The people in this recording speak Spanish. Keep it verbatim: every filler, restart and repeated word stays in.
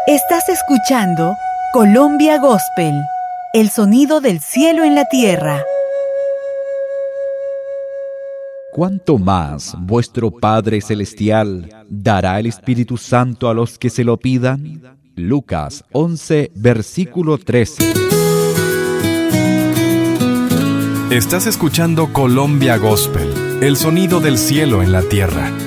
Estás escuchando Colombia Gospel, el sonido del cielo en la tierra. ¿Cuánto más vuestro Padre Celestial dará el Espíritu Santo a los que se lo pidan? Lucas once, versículo trece. Estás escuchando Colombia Gospel, el sonido del cielo en la tierra.